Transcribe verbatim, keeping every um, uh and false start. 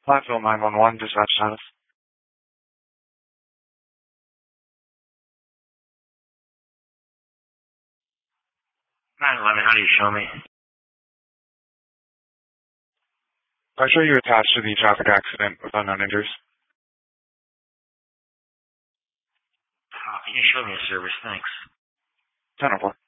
Platteville nine one one, dispatch status. nine eleven, how do you show me? I show you attached to the traffic accident with unknown injuries. Uh, can you show me a service? Thanks. ten oh four.